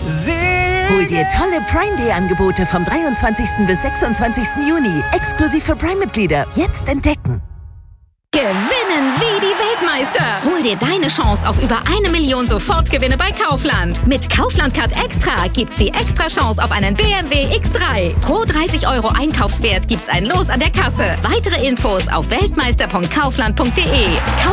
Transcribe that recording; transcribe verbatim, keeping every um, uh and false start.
Hol dir tolle Prime Day Angebote vom dreiundzwanzigsten bis sechsundzwanzigsten Juni. Exklusiv für Prime-Mitglieder. Jetzt entdecken. Gewinnen wie die Weltmeister. Hol dir deine Chance auf über eine Million Sofortgewinne bei Kaufland. Mit Kaufland Card Extra gibt's die extra Chance auf einen B M W X drei. Pro dreißig Euro Einkaufswert gibt's ein Los an der Kasse. Weitere Infos auf weltmeister punkt kaufland punkt de.